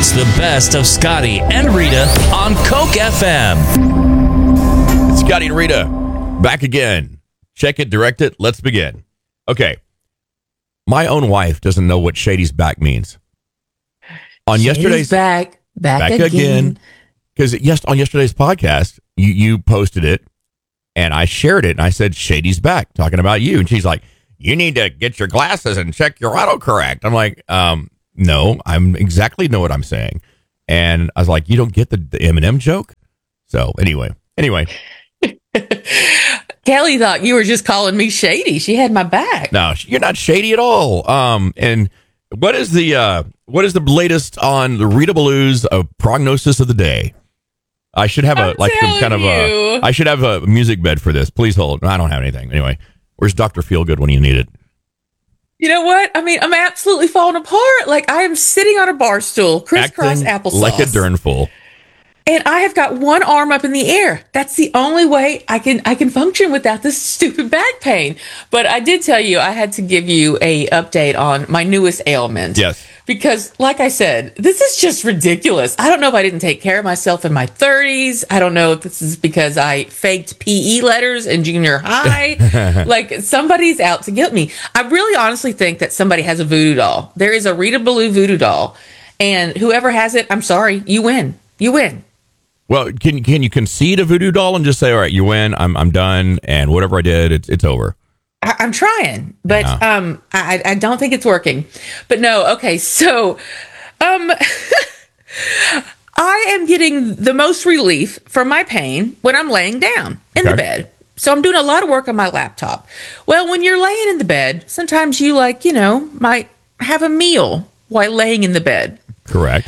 It's the best of Scotty and Rita on Coke FM. Scotty and Rita, back again. Check it, direct it, let's begin. Okay. My own wife doesn't know what Shady's back means. On Shady's yesterday's back again. Because on yesterday's podcast, you posted it, and I shared it, and I said, Shady's back, talking about you. And she's like, you need to get your glasses and check your autocorrect. I'm like, no, I'm exactly know what I'm saying. And I was like, you don't get the Eminem joke? So anyway. Kelly thought you were just calling me shady. She had my back. No, you're not shady at all. And what is the latest on the Rita Ballew's prognosis of the day? I should have I should have a music bed for this. Please hold. I don't have anything. Anyway, where's Dr. Feelgood when you need it? You know what? I mean, I'm absolutely falling apart. Like, I am sitting on a bar stool, crisscross applesauce. Like a dernful. And I have got one arm up in the air. That's the only way I can function without this stupid back pain. But I did tell you I had to give you a update on my newest ailment. Yes. Because, like I said, this is just ridiculous. I don't know if I didn't take care of myself in my 30s. I don't know if this is because I faked PE letters in junior high. Like, somebody's out to get me. I really honestly think that somebody has a voodoo doll. There is a Rita Ballou voodoo doll. And whoever has it, I'm sorry, you win. You win. Well, can you concede a voodoo doll and just say, all right, you win, I'm done, and whatever I did, it's over? I'm trying, but I don't think it's working. But no, okay, so I am getting the most relief from my pain when I'm laying down in the bed. So I'm doing a lot of work on my laptop. Well, when you're laying in the bed, sometimes you might have a meal while laying in the bed. Correct.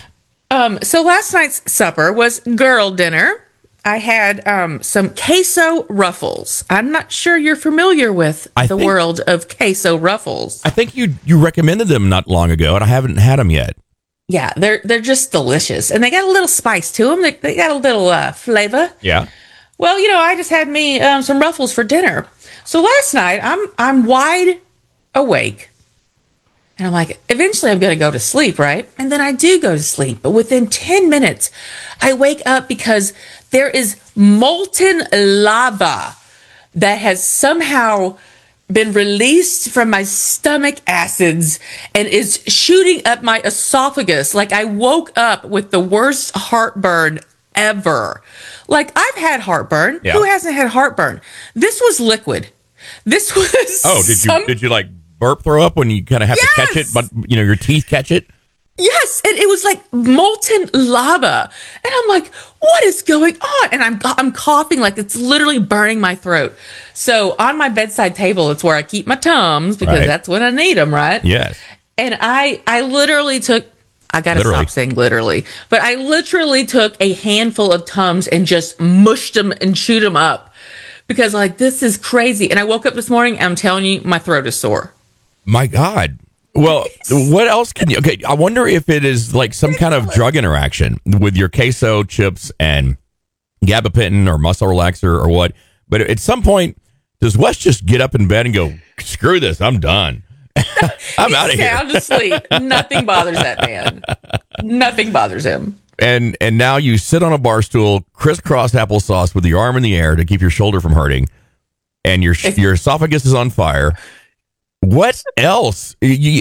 So last night's supper was girl dinner. I had some queso ruffles. I'm not sure you're familiar with the world of queso ruffles. I think you recommended them not long ago, and I haven't had them yet. Yeah, they're just delicious, and they got a little spice to them. They got a little flavor. Yeah. Well, I just had me some ruffles for dinner. So last night I'm wide awake. And I'm like, eventually I'm going to go to sleep, right? And then I do go to sleep. But within 10 minutes, I wake up because there is molten lava that has somehow been released from my stomach acids and is shooting up my esophagus. Like, I woke up with the worst heartburn ever. Like, I've had heartburn. Yeah. Who hasn't had heartburn? This was liquid. This was did you like burp throw up when you kind of have to catch it, but your teeth catch it? Yes, and it was like molten lava, and I'm like, what is going on? And I'm coughing like it's literally burning my throat. So on my bedside table, it's where I keep my Tums because that's when I need them, right? Yes. And I literally took. I gotta stop saying literally, but I literally took a handful of Tums and just mushed them and chewed them up because this is crazy. And I woke up this morning, and I'm telling you, my throat is sore. My God. Well, what else can you... Okay, I wonder if it is like some kind of drug interaction with your queso chips and gabapentin or muscle relaxer or what. But at some point, does Wes just get up in bed and go, screw this, I'm done. I'm out of here. Sound asleep. Nothing bothers that man. Nothing bothers him. And now you sit on a bar stool, crisscross applesauce with your arm in the air to keep your shoulder from hurting, and your esophagus is on fire. What else?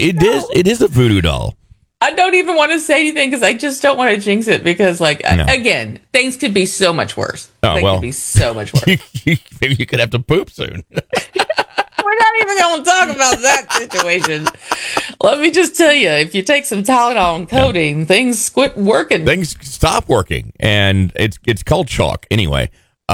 It is a voodoo doll. I don't even want to say anything because I just don't want to jinx it because, again, things could be so much worse. Could be so much worse. Maybe you could have to poop soon. We're not even going to talk about that situation. Let me just tell you, if you take some Tylenol and codeine, things quit working. Things stop working, and it's called chalk. Anyway,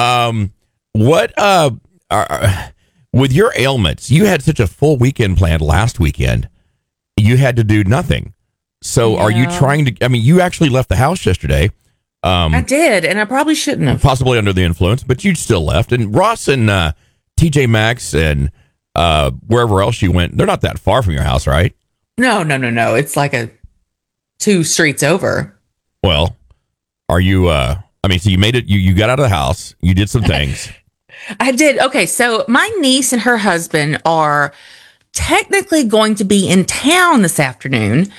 with your ailments, you had such a full weekend planned last weekend. You had to do nothing. So are you trying to... I mean, you actually left the house yesterday. I did, and I probably shouldn't have. Possibly under the influence, but you still left. And Ross and TJ Maxx and wherever else you went, they're not that far from your house, right? No. It's like 2 streets over. Well, are you... so you made it... You got out of the house. You did some things. I did. Okay, so my niece and her husband are technically going to be in town this afternoon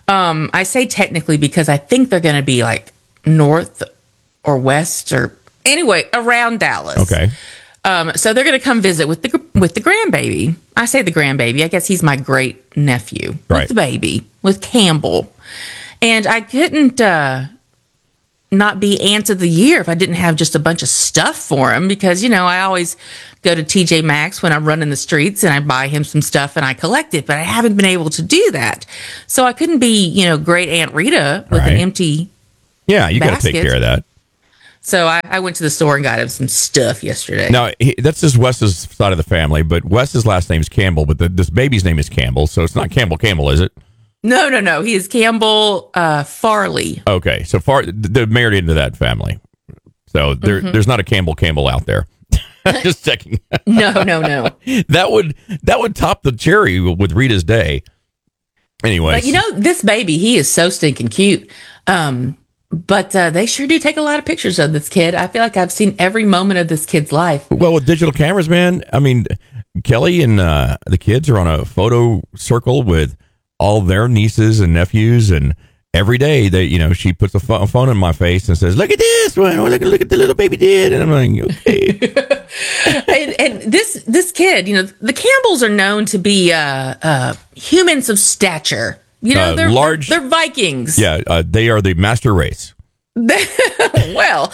I say technically because I think they're going to be like north or west or anyway around Dallas. Okay. So they're going to come visit with the grandbaby. I say the grandbaby. I guess he's my great nephew. Right. With the baby, with Campbell, and I couldn't not be aunt of the year if I didn't have just a bunch of stuff for him because I always go to TJ Maxx when I'm running the streets and I buy him some stuff and I collect it, but I haven't been able to do that. So I couldn't be great Aunt Rita with an empty. Yeah, you got to take basket. care of that. So I went to the store and got him some stuff yesterday. Now, that's just Wes's side of the family, but Wes's last name is Campbell, but this baby's name is Campbell, so it's not Campbell, is it? No. He is Campbell Farley. Okay, so they're married into that family. So there's not a Campbell out there. Just checking. No. That would top the cherry with Rita's Day. Anyway. But this baby, he is so stinking cute. But they sure do take a lot of pictures of this kid. I feel like I've seen every moment of this kid's life. Well, with digital cameras, man, I mean, Kelly and the kids are on a photo circle with all their nieces and nephews, and every day she puts a phone in my face and says, "Look at this one! Look at the little baby did," and I'm like, "Okay." and this kid, the Campbells are known to be humans of stature. They're large. They're Vikings. Yeah, they are the master race. well,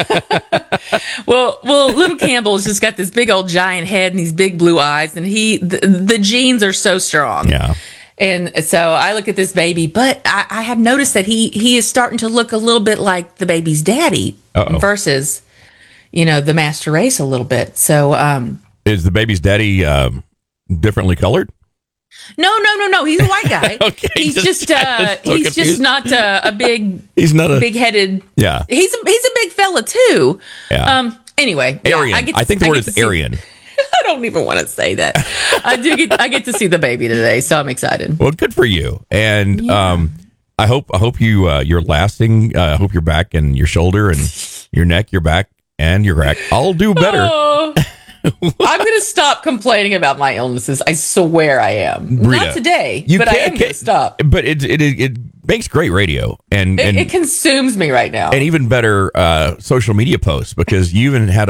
little Campbell's just got this big old giant head and these big blue eyes, and the genes are so strong. Yeah. And so I look at this baby, but I have noticed that he is starting to look a little bit like the baby's daddy versus, the master race a little bit. So, is the baby's daddy differently colored? No. He's a white guy. Okay, he's just not a big. He's not a big-headed. Yeah, he's a big fella too. Yeah. Anyway, Aryan. I think the word is Aryan. I don't even want to say that. I get to see the baby today, so I'm excited. Well, good for you, and I hope you're lasting. I hope your back and your shoulder and your neck, your back and your rack. I'll do better. Oh. I'm going to stop complaining about my illnesses. I swear I am. Rita, not today, but I am going to stop. But it makes great radio, and it consumes me right now. And even better social media posts, because you even had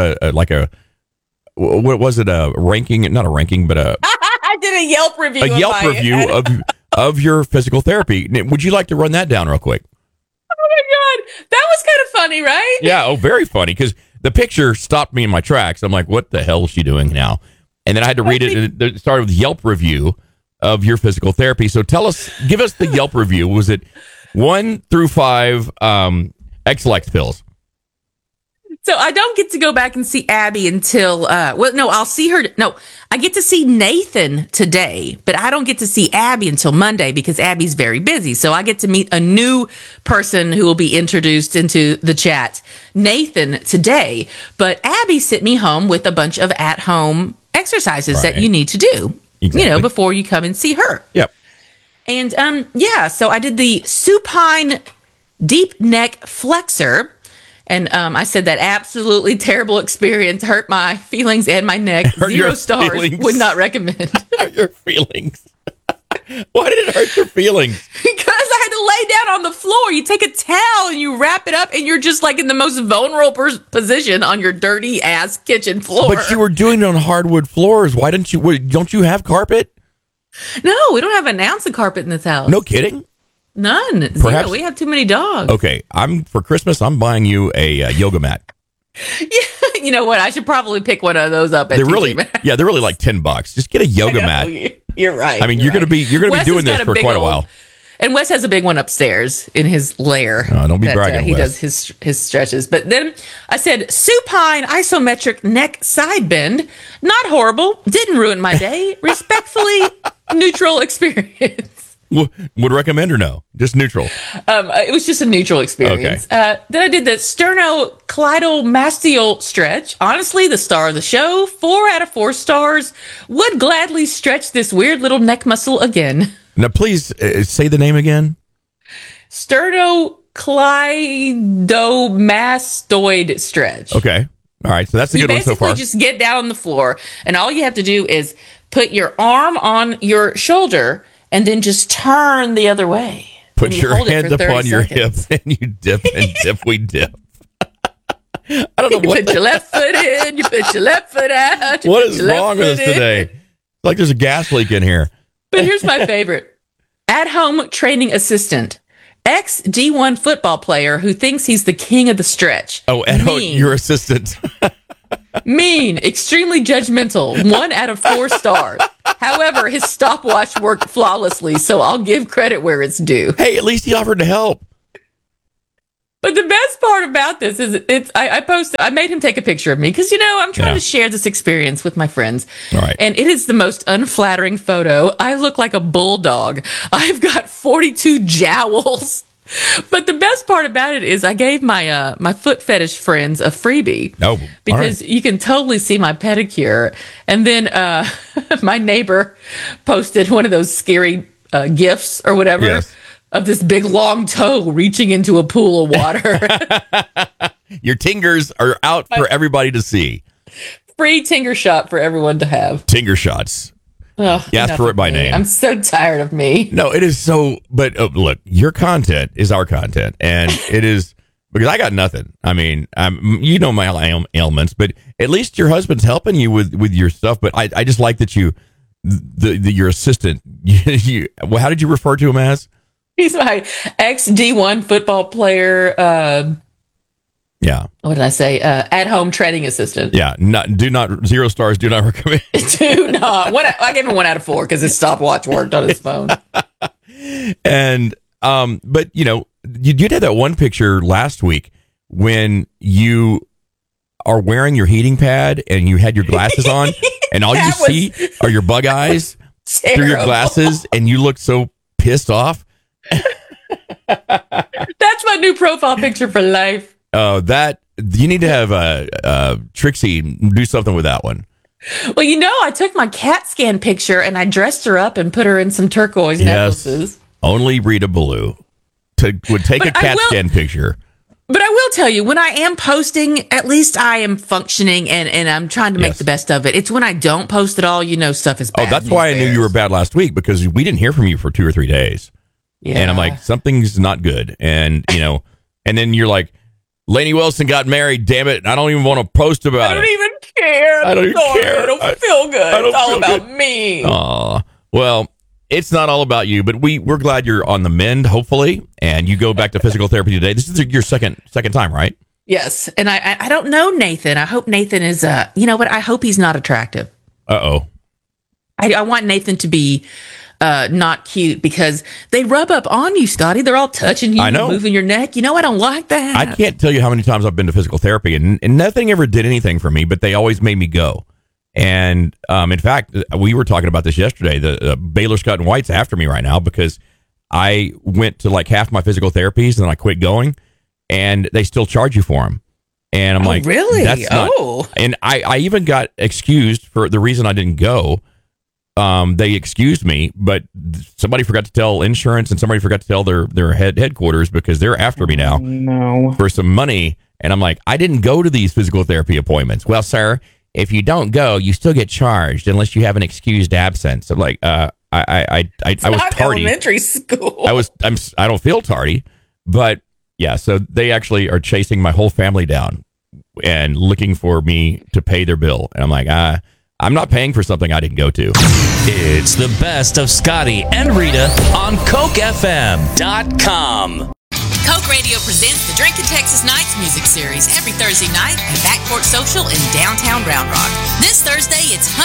what was it? A ranking? Not a ranking, but I did a Yelp review. A Yelp review of your physical therapy. Would you like to run that down real quick? Oh my God, that was kind of funny, right? Yeah. Oh, very funny, because the picture stopped me in my tracks. I'm like, what the hell is she doing now? And then I had to read it, and it started with Yelp review of your physical therapy. So give us the Yelp review. Was it 1 through 5 X-Lex pills? So I don't get to go back and see Abby until, I'll see her. No, I get to see Nathan today, but I don't get to see Abby until Monday because Abby's very busy. So I get to meet a new person who will be introduced into the chat, Nathan, today. But Abby sent me home with a bunch of at-home exercises that you need to do, before you come and see her. Yep. And, so I did the supine deep neck flexor. And I said that absolutely terrible experience hurt my feelings and my neck. 0 stars. Feelings. Would not recommend. Hurt your feelings. Why did it hurt your feelings? Because I had to lay down on the floor. You take a towel and you wrap it up, and you're just like in the most vulnerable position on your dirty ass kitchen floor. But you were doing it on hardwood floors. Why don't you have carpet? No, we don't have an ounce of carpet in this house. No kidding. None. Perhaps, 0. We have too many dogs. Okay, for Christmas, I'm buying you a yoga mat. Yeah, you know what? I should probably pick one of those up. They're really like $10. Just get a yoga mat. You're right. I mean, you're gonna be doing this for quite a while. And Wes has a big one upstairs in his lair. Oh, don't be bragging. He Wes. does his stretches. But then I said supine isometric neck side bend. Not horrible. Didn't ruin my day. Respectfully neutral experience. Would recommend or no? Just neutral? It was just a neutral experience. Okay. Then I did the sternocleidomastial stretch. Honestly, the star of the show. 4 out of 4 stars. Would gladly stretch this weird little neck muscle again. Now, please say the name again. Sternocleidomastoid stretch. Okay. All right. So that's a good one so far. You basically just get down on the floor, and all you have to do is put your arm on your shoulder and then just turn the other way. Put and you your hold it hands for 30 upon your seconds. hip and you dip and dip. We dip. I don't know You what put your left foot in, you put your left foot out. you what put is your left wrong with us foot in. today. Like there's a gas leak in here. But here's my favorite. At-home training assistant. Ex-D1 football player who thinks he's the king of the stretch. Oh, and Mean. your assistant. Mean, extremely judgmental, 1 out of 4 stars. However, his stopwatch worked flawlessly, so I'll give credit where it's due. Hey, at least he offered to help. But the best part about this is I made him take a picture of me because, I'm trying to share this experience with my friends. All right. And it is the most unflattering photo. I look like a bulldog. I've got 42 jowls. But the best part about it is I gave my my foot fetish friends a freebie. Oh, because you can totally see my pedicure. And then my neighbor posted one of those scary GIFs or whatever. Yes. Of this big long toe reaching into a pool of water. Your tingers are out for everybody to see. Free Tinger shot for everyone to have. Tinger shots. Ugh, You asked enough for it of by me. name. I'm so tired of me. No, it is so. But look, your content is our content, and it is because I got nothing. I mean, my ailments, but at least your husband's helping you with your stuff. But I just like that your assistant. Well, how did you refer to him as? He's my ex-D1 football player. Yeah. What did I say? At-home training assistant. Yeah. 0 stars. Do not recommend. Do not. I gave him 1 out of 4 because his stopwatch worked on his phone. And but you did have that one picture last week when you are wearing your heating pad and you had your glasses on, and all you see are your bug eyes through your glasses, and you look so pissed off. That's my new profile picture for life. That you need to have Trixie do something with that one. Well, I took my CAT scan picture and I dressed her up and put her in some turquoise necklaces. Only Rita Ballou would take a CAT scan picture. But I will tell you, when I am posting, at least I am functioning and I'm trying to make the best of it. It's when I don't post at all, stuff is bad. Oh, that's why I knew you were bad last week, because we didn't hear from you for 2 or 3 days. Yeah. And I'm like, something's not good. And, and then you're like, Lainey Wilson got married, damn it. I don't even want to post about it. I don't even care. I don't even care. I don't feel good. It's all about me. Aw. Well, it's not all about you, but we're glad you're on the mend, hopefully, and you go back to physical therapy today. This is your second time, right? Yes. And I don't know Nathan. I hope Nathan is, you know what? I hope he's not attractive. Uh-oh. I want Nathan to be not cute because they rub up on you, Scotty. They're all touching you, I know. moving your neck. I don't like that. I can't tell you how many times I've been to physical therapy, and nothing ever did anything for me, but they always made me go. And in fact, we were talking about this yesterday. The Baylor Scott and White's after me right now because I went to like half my physical therapies and then I quit going, and they still charge you for them. And I'm like, really? That's not. And I even got excused for the reason I didn't go. They excused me, but somebody forgot to tell insurance and somebody forgot to tell their headquarters because they're after me now for some money. And I'm like, I didn't go to these physical therapy appointments. Well, sir, if you don't go, you still get charged unless you have an excused absence. I'm like, I was tardy. Elementary school. I don't feel tardy, but yeah. So they actually are chasing my whole family down and looking for me to pay their bill. And I'm like, I'm not paying for something I didn't go to. It's the best of Scotty and Rita on CokeFM.com. Coke Radio presents the Drinkin' Texas Nights music series every Thursday night at Backport Social in downtown Round Rock. This Thursday, it's